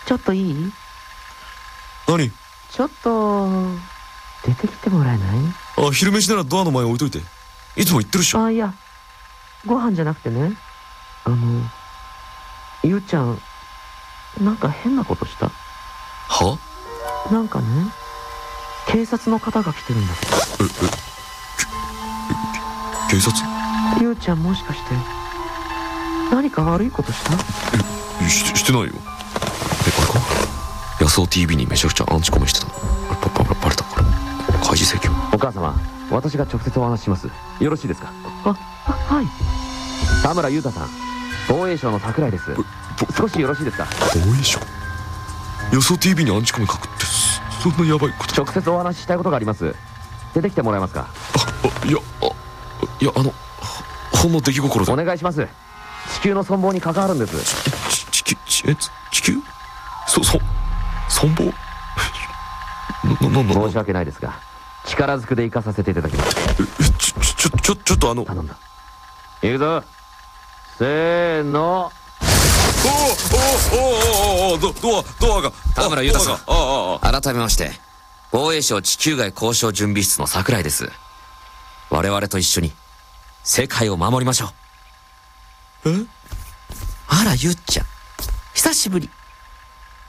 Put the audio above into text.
ちょっといい？ 何？ ちょっと出てきてもらえない？ あ、昼飯ならドアの前置いといて。いつも言ってるっしょ。 あ、いや、ご飯じゃなくてね、ゆうちゃんなんか変なことした？ は？ なんかね、警察の方が来てるんだけど。 警察？ ゆうちゃんもしかして何か悪いことした？ してないよ。あれか？安尾 TV にめちゃくちゃアンチコメしてたの。バレた。これ開示請求。 お母様、私が直接お話しします。よろしいですか？ はい。 田村裕太さん、防衛省の櫻井です。少しよろしいですか？ 防衛省？安尾 TV にアンチコメ書くってそんなヤバいこと？ 直接お話ししたいことがあります。出てきてもらえますか？ いや、ほんの出来心で。 お願いします。地球の存亡に関わるんです。 地球？存亡？ 申し訳ないですが、力ずくで行かさせていただきます。 ちょっと頼んだ。行くぞ。せーの。 ドアが。 田村裕太さん、改めまして防衛省地球外交渉準備室の櫻井です。我々と一緒に世界を守りましょう。 え？ あら、ゆっちゃん久しぶり。